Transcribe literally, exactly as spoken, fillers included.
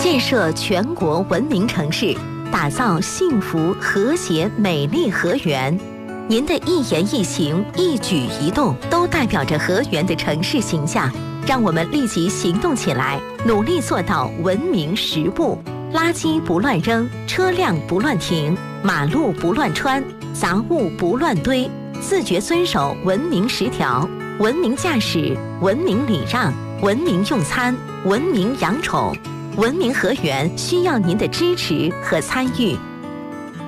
建设全国文明城市，打造幸福、和谐、美丽河源。您的一言一行、一举一动，都代表着河源的城市形象。让我们立即行动起来，努力做到文明十步：垃圾不乱扔，车辆不乱停，马路不乱穿，杂物不乱堆，自觉遵守文明十条。文明驾驶，文明礼让，文明用餐，文明养宠。文明河源需要您的支持和参与，